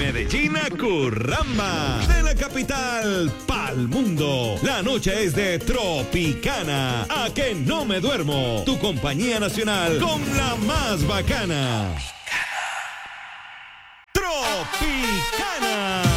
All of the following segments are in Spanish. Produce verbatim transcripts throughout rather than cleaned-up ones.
Medellín a Curramba. De la capital pa'l mundo. La noche es de Tropicana. A que no me duermo. Tu compañía nacional con la más bacana. Tropicana.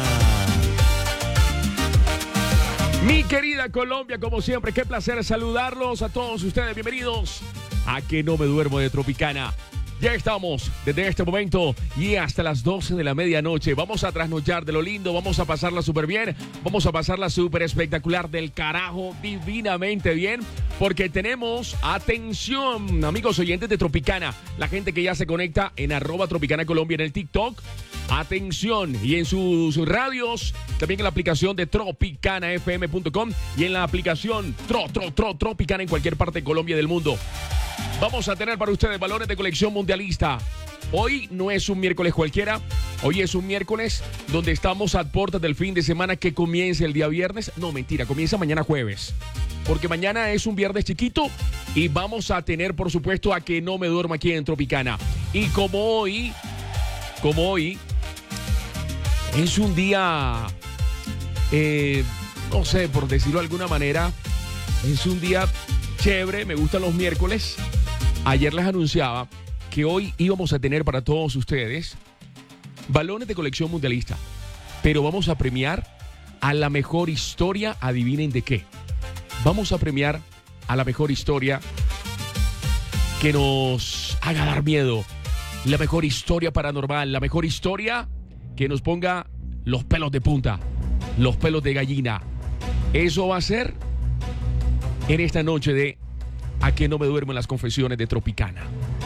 Mi querida Colombia, como siempre, qué placer saludarlos a todos ustedes. Bienvenidos a Que No Me Duermo de Tropicana. Ya estamos desde este momento y hasta las doce de la medianoche. Vamos a trasnochar de lo lindo, vamos a pasarla súper bien, vamos a pasarla súper espectacular, del carajo, divinamente bien, porque tenemos, atención, amigos oyentes de Tropicana, la gente que ya se conecta en arroba Tropicana Colombia en el TikTok. Atención, y en sus radios, también en la aplicación de tropicana f m punto com y en la aplicación Tro, Tro, Tro, Tropicana en cualquier parte de Colombia y del mundo. Vamos a tener para ustedes balones de colección mundialista. Hoy no es un miércoles cualquiera, hoy es un miércoles donde estamos a puertas del fin de semana que comienza el día viernes. No, mentira, comienza mañana jueves, porque mañana es un viernes chiquito y vamos a tener, por supuesto, a Que No Me Duermo aquí en Tropicana. Y como hoy, como hoy, es un día, eh, no sé, por decirlo de alguna manera, es un día chévere, me gustan los miércoles. Ayer les anunciaba que hoy íbamos a tener para todos ustedes balones de colección mundialista, pero vamos a premiar a la mejor historia, adivinen de qué. Vamos a premiar a la mejor historia que nos haga dar miedo, la mejor historia paranormal, la mejor historia que nos ponga los pelos de punta, los pelos de gallina. Eso va a ser en esta noche de A Que No Me Duermo en las confesiones de Tropicana.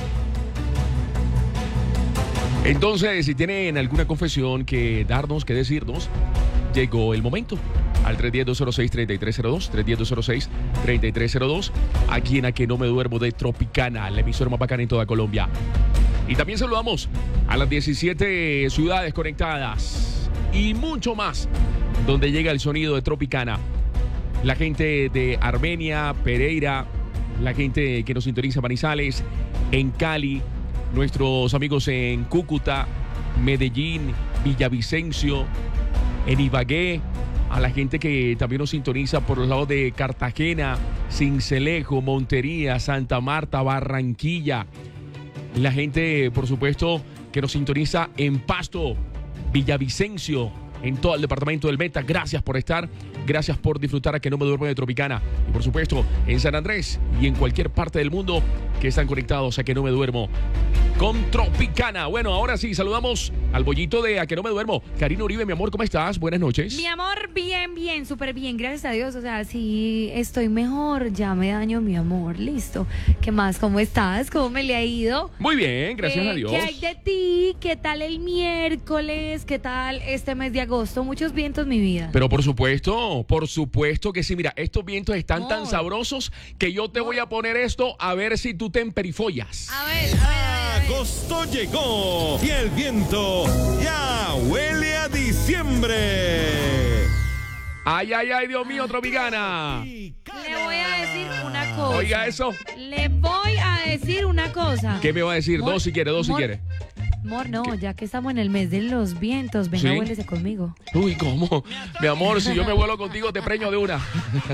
Entonces, si tienen alguna confesión que darnos, que decirnos, llegó el momento. Al tres uno cero, dos cero seis, tres tres cero dos, tres uno cero, dos cero seis, tres tres cero dos, aquí en A Que No Me Duermo de Tropicana, la emisora más bacana en toda Colombia. Y también saludamos a las diecisiete ciudades conectadas y mucho más, donde llega el sonido de Tropicana. La gente de Armenia, Pereira, la gente que nos sintoniza en Manizales, en Cali, nuestros amigos en Cúcuta, Medellín, Villavicencio, en Ibagué, a la gente que también nos sintoniza por los lados de Cartagena, Sincelejo, Montería, Santa Marta, Barranquilla. La gente, por supuesto, que nos sintoniza en Pasto, Villavicencio, en todo el departamento del Meta. Gracias por estar, gracias por disfrutar A Que No Me Duermo de Tropicana. Y por supuesto, en San Andrés y en cualquier parte del mundo que están conectados a Que No Me Duermo con Tropicana. Bueno, ahora sí, saludamos al bollito de A Que No Me Duermo. Karina Uribe, mi amor, ¿cómo estás? Buenas noches. Mi amor, bien, bien, súper bien, gracias a Dios. O sea, sí, estoy mejor, ya me daño, mi amor, listo. ¿Qué más? ¿Cómo estás? ¿Cómo me le ha ido? Muy bien, gracias eh, a Dios. ¿Qué hay de ti? ¿Qué tal el miércoles? ¿Qué tal este mes de agosto? Muchos vientos, mi vida. Pero por supuesto, por supuesto que sí. Mira, estos vientos están amor. tan sabrosos que yo te amor. voy a poner esto a ver si tú te emperifollas. A ver, a ver, a ver. A ver. Agosto llegó y el viento ya huele a diciembre. Ay, ay, ay, Dios mío, Tropicana. Le voy a decir una cosa. Oiga eso. Le voy a decir una cosa. ¿Qué me va a decir? Mor, dos si quiere, dos mor, si quiere. Amor, no, ¿Qué? ya que estamos en el mes de los vientos, venga, ¿Sí? huélese conmigo. Uy, ¿cómo? Mi amor, si yo me vuelo contigo, te preño de una.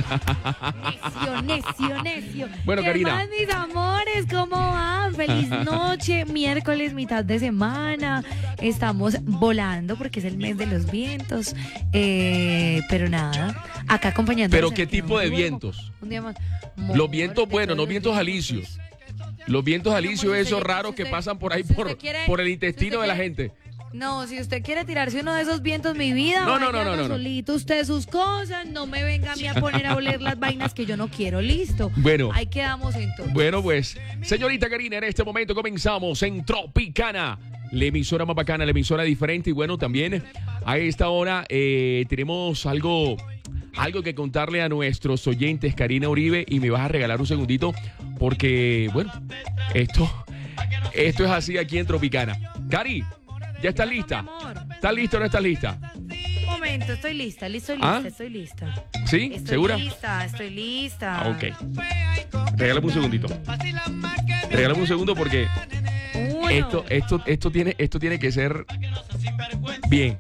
Necio, necio, necio. Bueno, ¿Qué Karina. más, mis amores? ¿Cómo van? Feliz noche, miércoles, mitad de semana. Estamos volando porque es el mes de los vientos. Eh, pero nada, acá acompañando. ¿Pero qué tipo de vientos? Un día más. Los vientos, bueno, no vientos alisios. Los vientos alisios, pues, esos usted- raros si que usted- pasan por ahí si por, usted quiere- por el si intestino usted de la quiere- gente. No, si usted quiere tirarse uno de esos vientos, mi vida, No, no, vaya no, no, no, no. solito usted sus cosas, no me venga a mí a poner a oler las vainas que yo no quiero, listo. Bueno. Ahí quedamos entonces. Bueno, pues, señorita Karina, en este momento comenzamos en Tropicana, la emisora más bacana, la emisora diferente. Y bueno, también a esta hora eh, tenemos algo, algo que contarle a nuestros oyentes, Karina Uribe, y me vas a regalar un segundito porque, bueno, esto, esto es así aquí en Tropicana. Cari, ¿ya estás lista? Mi amor. ¿Estás lista o no estás lista? Un momento, estoy lista, listo, lista, ¿Ah? estoy lista. ¿Sí? Estoy ¿Segura? lista, estoy lista. Ah, ok. Regálame un segundito. Regálame un segundo porque... Uy, Esto, esto, esto tiene, esto tiene que ser bien.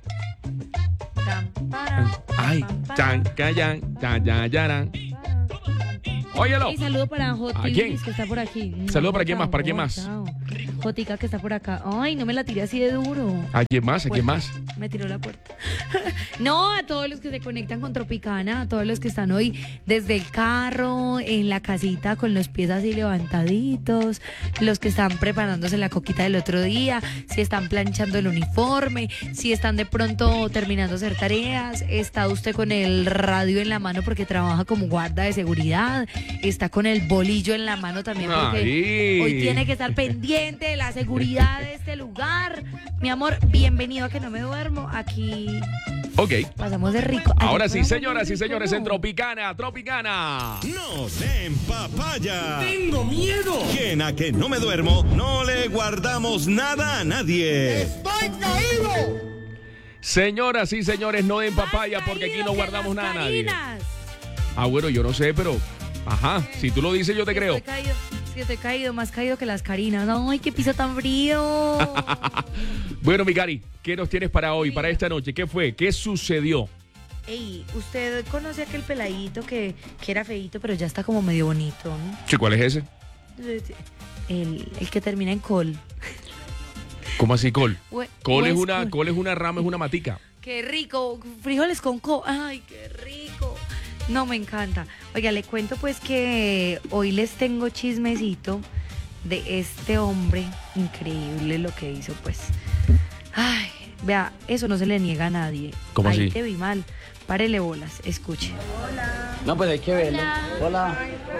Ay, chan, cayan, chan, chan, yaran. Óyelo. Y saludo para Joti, ¿A quién? que está por aquí. Saludo para quién más, para quién más. Chao. Jotica, que está por acá. Ay, no me la tiré así de duro. ¿A quién más? ¿A quién Pues, más? Me tiró la puerta. No, a todos los que se conectan con Tropicana, a todos los que están hoy desde el carro, en la casita con los pies así levantaditos, los que están preparándose la coquita del otro día, si están planchando el uniforme, si están de pronto terminando de hacer tareas, está usted con el radio en la mano porque trabaja como guarda de seguridad, está con el bolillo en la mano también porque Ay. hoy tiene que estar pendiente de la seguridad de este lugar. Mi amor, bienvenido a Que No Me Duermo. Aquí Ok. pasamos de rico. Ay, Ahora sí, pasamos señoras de y rico, señores, no. en Tropicana, Tropicana. No den papaya. ¡Tengo miedo! Que en A Que No Me Duermo no le guardamos nada a nadie. ¡Estoy caído! Señoras y señores, no den papaya Más porque aquí caído no que guardamos las nada a nadie. Carinas. Ah, bueno, yo no sé, pero... Ajá, si tú lo dices, yo te Sí, creo. Estoy caído, sí, estoy caído, más caído que las Carinas. Ay, qué piso tan frío. Bueno, mi Cari, ¿qué nos tienes para hoy, para esta noche? ¿Qué fue? ¿Qué sucedió? Ey, ¿usted conoce aquel peladito que, que era feíto, pero ya está como medio bonito, ¿no? Sí, ¿cuál es ese? El, el que termina en col. ¿Cómo así, col? Hue- Col es hues- una, col. col es una rama, es una matica. Qué rico, frijoles con co. Ay, qué rico. No, me encanta. Oiga, le cuento pues que hoy les tengo chismecito de este hombre. Increíble lo que hizo, pues. Ay, vea, eso no se le niega a nadie. ¿Cómo Ahí así? te vi mal. Párele bolas, escuche. No, pues hay que verlo. Hola.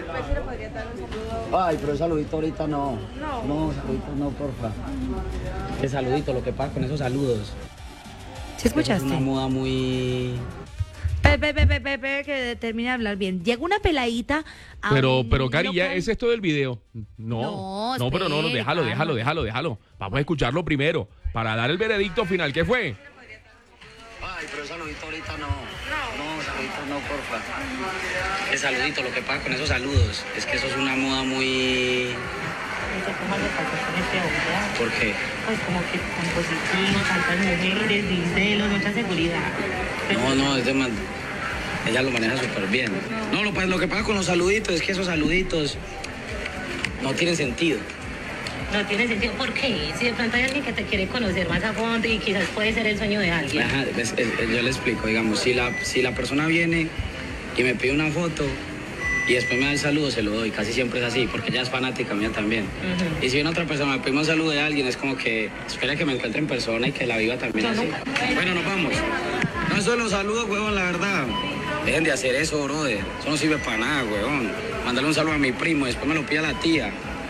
Ay, pero el saludito ahorita no. No. No, saludito no, porfa. El saludito, lo que pasa con esos saludos. ¿Sí Eso escuchaste? Es una moda muy... Pepe, pepe, pepe, que termine de hablar bien. Llega una peladita a Pero, un pero, Cari, ya local. ¿es esto del video? No, No, no, pero no, no, espere, déjalo, calma. déjalo, déjalo, déjalo. Vamos a escucharlo primero, para dar el veredicto final. ¿Qué fue? Ay, pero el saludito ahorita no. No. No, saludito no, porfa. El saludito, lo que pasa con esos saludos. Es que eso es una moda muy... ¿Cómo le pasó con este hombre? ¿Por qué? Pues como que tan positivo, tantas mujeres, sin celos, mucha seguridad. No, no, es de man... Ella lo maneja súper bien. No, lo, lo que pasa con los saluditos es que esos saluditos no tienen sentido. No tiene sentido. ¿Por qué? Si de pronto hay alguien que te quiere conocer más a fondo y quizás puede ser el sueño de alguien. Ajá, es- es- yo le explico, digamos, si la, si la persona viene y me pide una foto y después me da el saludo, se lo doy, casi siempre es así, porque ella es fanática mía también. Ujú. Y si viene otra persona, me pide un saludo de alguien, es como que espera que me encuentre en persona y que la viva también así. Bueno, nos vamos. No, eso de los saludos, huevón, la verdad. Dejen de hacer eso, brother. Eso no sirve para nada, huevón. Mándale un saludo a mi primo, después me lo pide a la tía.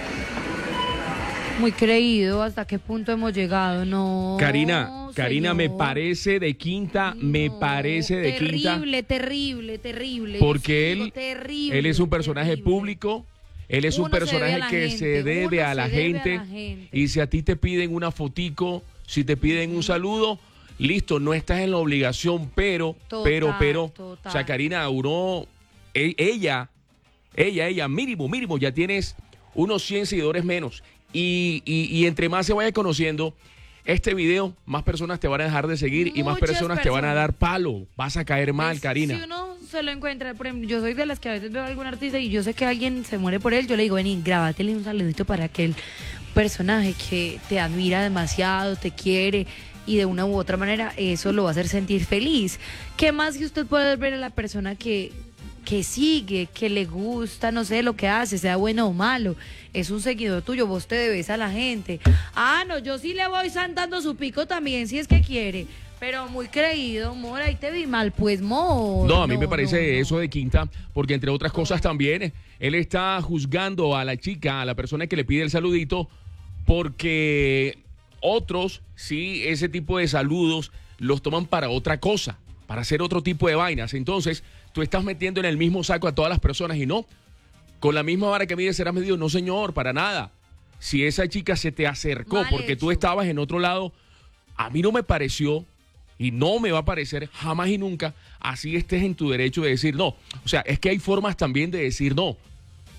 Muy creído, ¿hasta qué punto hemos llegado? No. Karina, Karina, me señor. parece de quinta, me No, parece de quinta. Terrible, terrible, terrible. Porque Yo él, sigo, terrible, él es un personaje terrible. público, él es un Uno se debe personaje a la que gente, se debe uno a la se debe a gente. la gente. Y si a ti te piden una fotico, si te piden un saludo, listo, no estás en la obligación, pero, Total, pero, pero, total. o sea, Karina, uno, e- ella, ella, ella, mínimo, mínimo, ya tienes unos cien seguidores menos. Y, y, y entre más se vaya conociendo este video, más personas te van a dejar de seguir y más Muchas personas, te van a personas. dar palo. Vas a caer mal, Pues, Karina. Si uno se lo encuentra, por ejemplo, yo soy de las que a veces veo a algún artista y yo sé que alguien se muere por él, yo le digo, vení, grábatele un saludito para aquel personaje que te admira demasiado, te quiere y de una u otra manera eso lo va a hacer sentir feliz. ¿Qué más que usted puede ver a la persona que, que sigue, que le gusta, no sé, lo que hace, sea bueno o malo? Es un seguidor tuyo, vos te debes a la gente. Ah, no, yo sí le voy santando su pico también, si es que quiere. Pero muy creído, amor, ahí te vi mal, pues, amor. No, a mí me parece no, no. eso de quinta, porque entre otras cosas también, él está juzgando a la chica, a la persona que le pide el saludito, porque otros, sí, ese tipo de saludos los toman para otra cosa, para hacer otro tipo de vainas. Entonces, tú estás metiendo en el mismo saco a todas las personas y no. Con la misma vara que mide serás medido. No, señor, para nada. Si esa chica se te acercó Mal porque tú hecho. estabas en otro lado, a mí no me pareció y no me va a parecer jamás y nunca, así estés en tu derecho de decir no. O sea, es que hay formas también de decir no.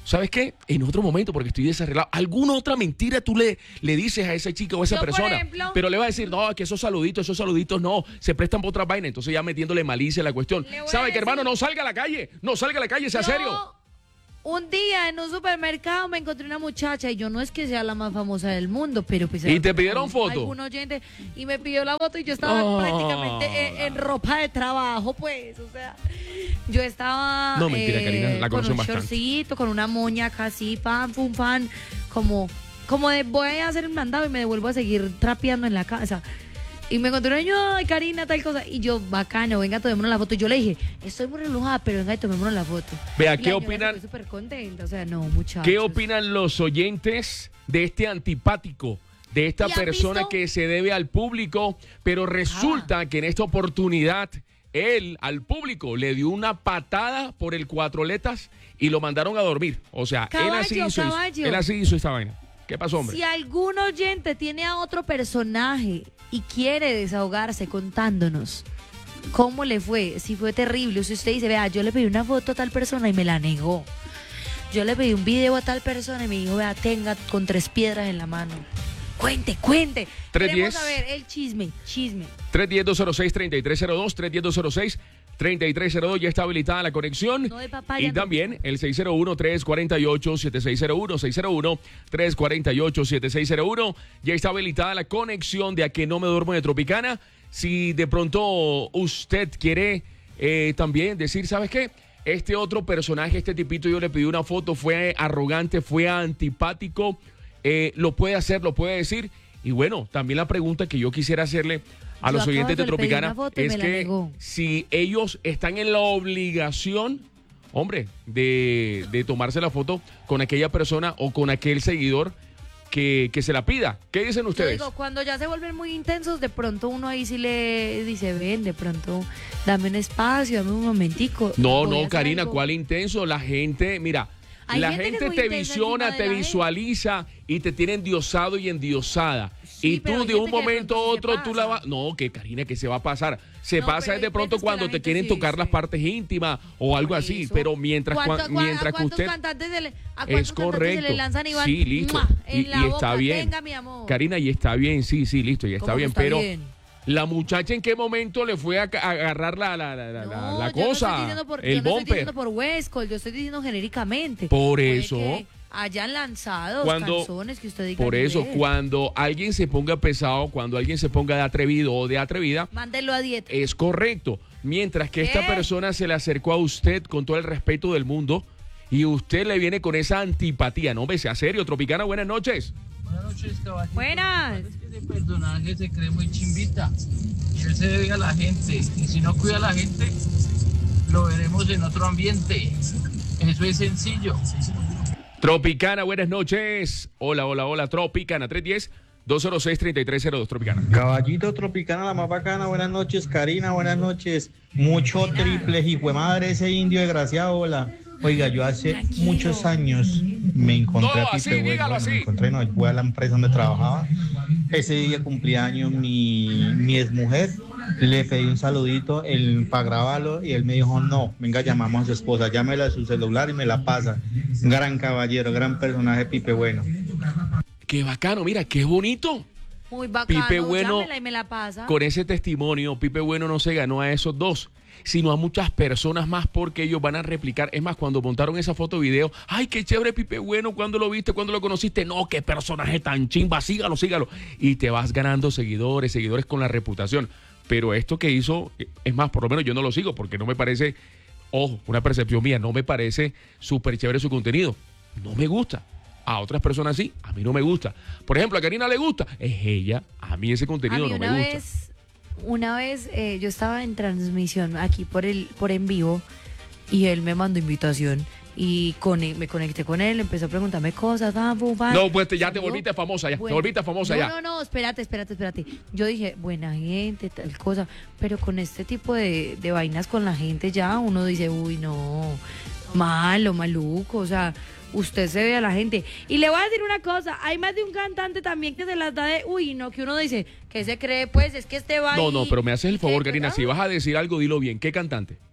¿sabes qué? En otro momento, porque estoy desarreglado. ¿Alguna otra mentira tú le, le dices a esa chica o a esa Yo, por persona? ejemplo- Pero le va a decir, no, que esos saluditos, esos saluditos no, se prestan para otra vaina. Entonces ya metiéndole malicia a la cuestión. Le voy a ¿Sabe qué, decir- hermano? No salga a la calle, no salga a la calle, sea Yo, serio. Un día en un supermercado me encontré una muchacha y yo no es que sea la más famosa del mundo, pero pues... ¿Y te pidieron foto? Algún oyente y me pidió la foto y yo estaba Oh. prácticamente en, en ropa de trabajo, pues, o sea, yo estaba No, mentira, Karina, la con conocen un bastante. shortcito, con una moña casi, pam, pum, pam, como, como de voy a hacer un mandado y me devuelvo a seguir trapeando en la casa. Y me encontré un año, ay, Karina, tal cosa. Y yo, bacano, venga, tomémonos la foto. Y yo le dije, estoy muy relojada, pero venga y tomémonos la foto. Vea, Y ¿qué la señora opinan? se fue súper contenta, o sea, no, muchachos. ¿Qué opinan los oyentes de este antipático? De esta ¿Y han persona visto? que se debe al público, pero resulta Ah. que en esta oportunidad él al público le dio una patada por el cuatroletas y lo mandaron a dormir. O sea, él así Caballo, hizo, caballo. él así hizo esta vaina. ¿Qué pasó, hombre? Si algún oyente tiene a otro personaje y quiere desahogarse contándonos cómo le fue, si fue terrible, o si usted dice, vea, yo le pedí una foto a tal persona y me la negó. Yo le pedí un video a tal persona y me dijo, vea, tenga con tres piedras en la mano. Cuente, cuente. tres Queremos diez. saber el chisme, chisme. tres uno cero, dos cero seis, tres tres cero dos, tres uno cero, dos cero seis, tres tres cero dos, ya está habilitada la conexión. No de papaya, Y no. también el seis cero uno, tres cuatro ocho, siete seis cero uno, seis cero uno, tres cuatro ocho, siete seis cero uno. Ya está habilitada la conexión de A Que No Me Duermo de Tropicana. Si de pronto usted quiere eh, también decir, ¿sabes qué? Este otro personaje, este tipito, yo le pedí una foto, fue arrogante, fue antipático, eh, lo puede hacer, lo puede decir. Y bueno, también la pregunta que yo quisiera hacerle a Yo los acabo oyentes de de pedir Tropicana una foto y es me la que negó. si ellos están en la obligación, hombre, de, de tomarse la foto con aquella persona o con aquel seguidor que, que se la pida. ¿Qué dicen Yo ustedes? digo, cuando ya se vuelven muy intensos, de pronto uno ahí sí le dice, ven, de pronto dame un espacio, dame un momentico. No, voy a no, hacer Karina, algo". ¿cuál intenso? La gente, mira, Hay la gente que es gente muy te intensa visiona, encima de te la gente. visualiza y te tiene endiosado y endiosada. Sí, y pero tú hay de un gente que de momento a pronto sí se otro tú la pasa. vas... No, que Karina, que se va a pasar. Se No, pasa pero es de hay pronto veces que cuando la te gente quieren sí tocar las dice. partes íntimas o algo Por así. eso. Pero mientras, ¿Cuánto- cua- cua- mientras a que cuántos usted... cantantes se le, a Es cuántos cantantes correcto. se le lanzan y van, Sí, listo. ¡mua! Y, en la y boca, está bien. tenga, mi amor. Karina, y está bien, sí, sí, listo, y está ¿Cómo que bien. está pero bien? la muchacha, ¿en qué momento le fue a, ca- a agarrar la, la, la, la- No, la yo no estoy cosa? diciendo por, el yo no estoy bumper. diciendo por Westcol, yo estoy diciendo genéricamente. Por Puede eso. que hayan lanzado Cuando- canciones que usted diga. Por eso, "Nivel". cuando alguien se ponga pesado, cuando alguien se ponga de atrevido o de atrevida, Mándelo a dieta. es correcto. Mientras que esta ¿Qué? persona se le acercó a usted con todo el respeto del mundo y usted le viene con esa antipatía. No, ve, sea serio. Tropicana, buenas noches. Buenas noches, caballito. Buenas. Es que ese personaje se cree muy chimbita y él se debe a la gente. Y si no cuida a la gente, lo veremos en otro ambiente. Eso es sencillo. Tropicana, buenas noches. Hola, hola, hola. Tropicana, tres uno cero, dos cero seis, tres tres cero dos. Tropicana. Caballito Tropicana, la más bacana, buenas noches, Karina, buenas noches. Mucho triple, hijo de madre, ese indio desgraciado, hola. Oiga, yo hace Tranquilo. muchos años me encontré No, a Pipe así, Bueno, dígalo bueno, así. me encontré, no, fue a la empresa donde trabajaba. Ese día cumplía años mi, mi exmujer, le pedí un saludito él, para grabarlo y él me dijo, no, venga, llamamos a su esposa, llámela a su celular y me la pasa. Gran caballero, gran personaje, Pipe Bueno. Qué bacano, mira, qué bonito. Muy bacano. Pipe Bueno, llámela y me la pasa. Con ese testimonio, Pipe Bueno no se ganó a esos dos, sino a muchas personas más porque ellos van a replicar. Es más, cuando montaron esa foto video, ay, qué chévere Pipe Bueno, ¿cuándo lo viste? ¿Cuándo lo conociste? No, qué personaje tan chimba, sígalo, sígalo. Y te vas ganando seguidores, seguidores con la reputación. Pero esto que hizo, es más, por lo menos yo no lo sigo porque no me parece, ojo, una percepción mía, no me parece súper chévere su contenido. No me gusta. A otras personas sí, a mí no me gusta. Por ejemplo, a Karina le gusta, es ella. A mí ese A contenido mí no me una gusta. vez, una vez eh, yo estaba en transmisión aquí por el por en vivo y él me mandó invitación y con él- me conecté con él, empezó a preguntarme cosas, pam, pum, pam. No, pues te- ya te Salió. volviste famosa ya, te Bueno, volviste famosa no, ya. No, no, espérate, espérate, espérate. Yo dije, buena gente, tal cosa, pero con este tipo de, de vainas con la gente ya uno dice, uy, no, malo, maluco, o sea, usted se ve a la gente. Y le voy a decir una cosa, hay más de un cantante también que se las da de, uy, no, que uno dice, ¿qué se cree? Pues es que este va No, ahí no, pero me haces el y favor, que- Karina, si vas a decir algo, dilo bien. ¿Qué cantante?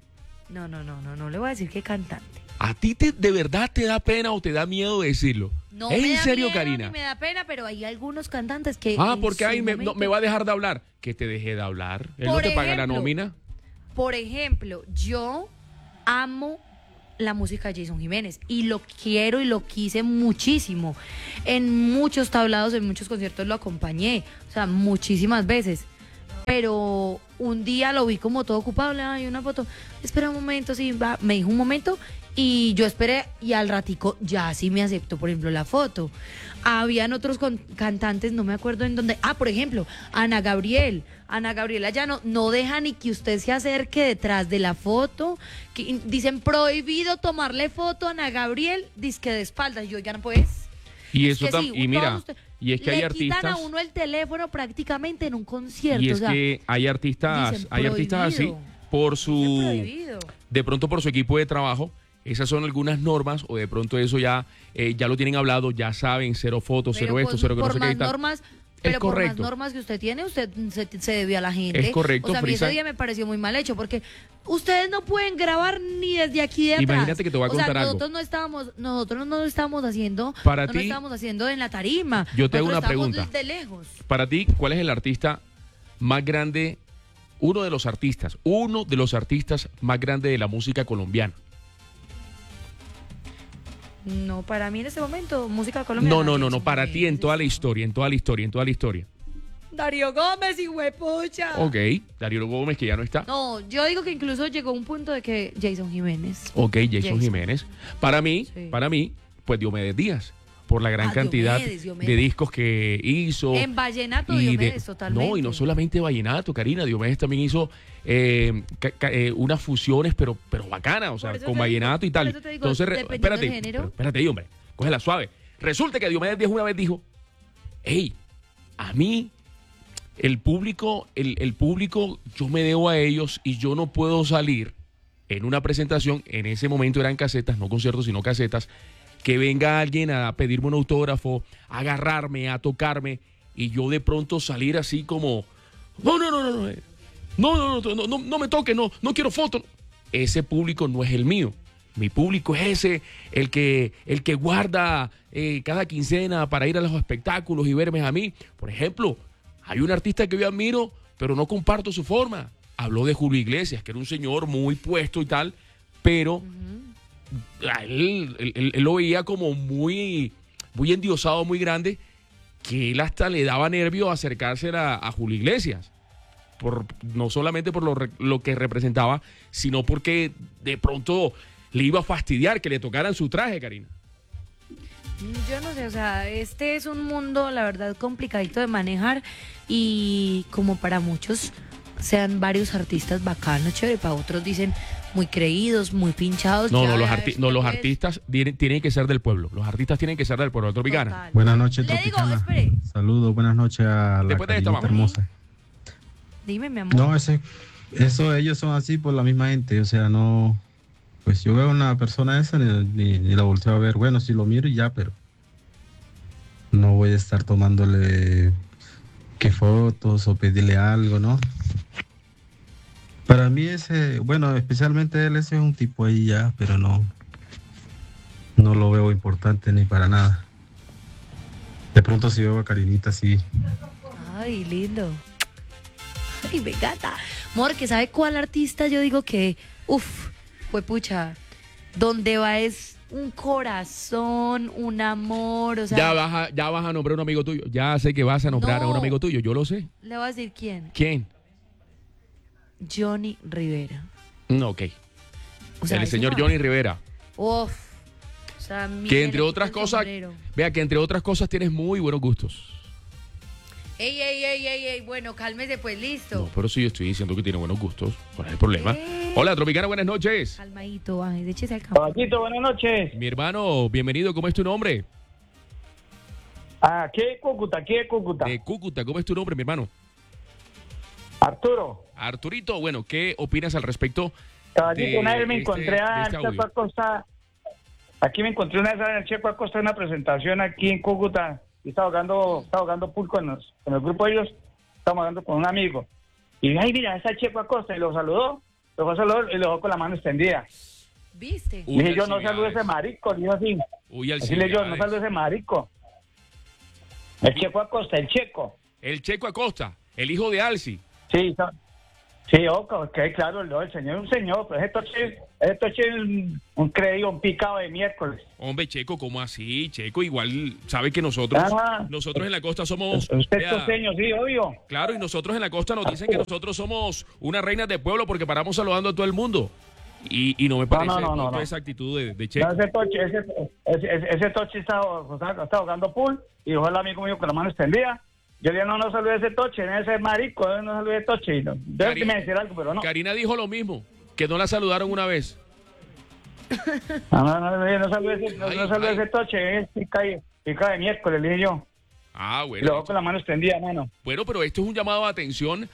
No, no, no, no, no le voy a decir qué cantante. ¿A ti te, de verdad te da pena o te da miedo decirlo? No ¿Es me en da serio, miedo, Karina? ni me da pena, pero hay algunos cantantes que... Ah, en porque su ahí me, no, momento- me va a dejar de hablar. Que te deje de hablar. Él no Por te paga la ejemplo, nómina. Por ejemplo, yo amo la música de Jason Jiménez y lo quiero y lo quise muchísimo. En muchos tablados, en muchos conciertos lo acompañé, o sea, muchísimas veces. Pero un día lo vi como todo ocupado, le hay una foto, espera un momento, sí, va, me dijo un momento y yo esperé y al ratico ya sí me aceptó, por ejemplo, la foto. Habían otros con- cantantes, no me acuerdo en dónde, ah, por ejemplo, Ana Gabriel. Ana Gabriela ya no, no deja ni que usted se acerque detrás de la foto. Que, dicen prohibido tomarle foto a Ana Gabriel, dizque de espaldas. Yo ya no puedes. Y Es eso que tam- sí, y mira, usted- y es que le hay quitan artistas a uno el teléfono prácticamente en un concierto. y o es sea, que hay artistas, dicen hay artistas así prohibido. por dicen su prohibido. de pronto por su equipo de trabajo. Esas son algunas normas o de pronto eso ya eh, ya lo tienen hablado, ya saben, cero fotos, Pero cero esto, por- cero que no por sé qué y más tal. normas, pero por más correcto. normas que usted tiene, usted se, se debió a la gente. Es correcto, O sea, a mí Frisa. ese día me pareció muy mal hecho porque ustedes no pueden grabar ni desde aquí de atrás. Imagínate que te voy a o sea, contar algo. nosotros no estábamos, nosotros no lo estábamos haciendo, Para no lo ti- estábamos haciendo en la tarima. Yo te hago Nosotros una estábamos pregunta. de lejos. Para ti, ¿cuál es el artista más grande, uno de los artistas, uno de los artistas más grandes de la música colombiana? No, para mí en este momento, música colombiana. No, no, no, no, Jason para ti en Jiménez. toda la historia, en toda la historia, en toda la historia. Darío Gómez y huepucha. Ok, Darío Gómez que ya no está. No, yo digo que incluso llegó un punto de que Jason Jiménez. Ok, Jason, Jason. Jiménez. Para mí, Sí. para mí, pues Diomedes Díaz, por la gran Ah, cantidad Diomedes, Diomedes. de discos que hizo. En vallenato, y Diomedes, de- totalmente. No, y no solamente vallenato, Karina, Diomedes también hizo eh, ca- ca- eh, unas fusiones, pero, pero bacanas, o sea, Por eso con te vallenato digo, y tal. por eso te digo, Entonces, re- dependiendo espérate, del género. pero espérate ahí, hombre, cógela suave. Resulta que Diomedes Díaz una vez dijo, hey, a mí, el público, el, el público, yo me debo a ellos y yo no puedo salir en una presentación, en ese momento eran casetas, no conciertos, sino casetas, que venga alguien a pedirme un autógrafo, a agarrarme, a tocarme, y yo de pronto salir así como, no, no, no, no, no, eh, no, no, no, no, no, no me toques, no, no quiero fotos. Ese público no es el mío. Mi público es ese, el que, el que guarda eh, cada quincena para ir a los espectáculos y verme a mí. Por ejemplo, hay un artista que yo admiro, pero no comparto su forma. Habló de Julio Iglesias, que era un señor muy puesto y tal, pero a él, él- él- él lo veía como muy, muy endiosado, muy grande, que él hasta le daba nervio acercarse a, a Julio Iglesias. Por, no solamente por lo, re- lo que representaba, sino porque de pronto le iba a fastidiar que le tocaran su traje, Karina. Yo no sé, o sea, este es un mundo, la verdad, complicadito de manejar y como para muchos sean varios artistas bacanos, chévere, para otros dicen muy creídos, muy pinchados. No, ya no, los, vea arti- esto, no, los pues. artistas tienen, tienen que ser del pueblo. Los artistas tienen que ser del pueblo, Tropicana. Total. Buenas noches, Le digo, Tropicana. espere. Saludos, buenas noches a la Después de esto, Karinita vamos. hermosa. Dime, mi amor. No, ese, eso ellos son así por la misma gente, o sea, no, pues yo veo a una persona esa ni, ni- ni la volteo a ver, bueno, si lo miro y ya, pero no voy a estar tomándole que fotos o pedirle algo, ¿no? Para mí ese, bueno, especialmente él ese es un tipo ahí ya, pero no, no lo veo importante ni para nada. De pronto si veo a Karinita así. Ay, lindo. Ay, me encanta. Amor, que sabe cuál artista yo digo que, uff, fue pucha, donde va es un corazón, un amor, o sea, Ya vas, a, ya vas a nombrar a un amigo tuyo. Ya sé que vas a nombrar a un No. amigo tuyo, yo lo sé. le voy a decir quién, ¿Quién? Johnny Rivera. Mm, ok. O sea, El ese señor man, Johnny Rivera. Uf, o sea, mi Que me entre le otras quito el cosas, sombrero. vea que entre otras cosas tienes muy buenos gustos. Ey, ey, ey, ey, ey, bueno, cálmese pues, listo. No, pero sí estoy diciendo que tiene buenos gustos. ¿Cuál es el problema? Eh. Hola, Tropicana, buenas noches. Calmadito, ay, échese al campo. Caballito, buenas noches. Mi hermano, bienvenido. ¿Cómo es tu nombre? Aquí de Cúcuta, aquí de Cúcuta. De Cúcuta. ¿Cómo es tu nombre, mi hermano? Arturo. Arturito, bueno, ¿qué opinas al respecto? Caballito, de una vez me este- encontré de a este Checo audio? Acosta. Aquí me encontré una vez a Checo Acosta en una presentación aquí en Cúcuta. Y estaba jugando, estaba jugando pool con, los- con el grupo de ellos. Estaba jugando con un amigo. Y dije, ay, mira, esa Checo Acosta. Y lo saludó. Luego se lo, y lo dejó con la mano extendida. ¿Viste? Uy, Dije yo, no salude a Alcibiades. ese marico, dijo así. Uy, Decirle yo, no Alcibiades. salude a ese marico. El Checo Acosta, el Checo. El Checo Acosta, el hijo de Alci. Sí, so- sí, ojo, ok, claro, el, el señor es un señor, pero ese toche, ese toche es un, un creído, un picado de miércoles. Hombre, Checo, ¿cómo así? Checo, igual sabe que nosotros, Ah. nosotros en la costa somos... Usted es vea, costeño, sí, obvio. claro, y nosotros en la costa nos dicen que nosotros somos unas reinas de pueblo porque paramos saludando a todo el mundo. Y, y no me parece no, no, no, justo no. esa actitud de, de Checo. No, ese toche, ese, ese, ese, ese toche está, está, está jugando pool y dejó el amigo mío con la mano extendida. Yo le dije, no, no salude a ese toche, no ese marico, no salude a ese toche. Y no, debe Karina- decir algo, pero no. Karina dijo lo mismo, que no la saludaron una vez. No, no, no, no, no salude a ese, no, Ay, no salude a ay. ese toche, es pica, de- pica de miércoles, le dije yo. Ah, Y lo bueno. dejó con la mano extendida, mano. Bueno, pero esto es un llamado de atención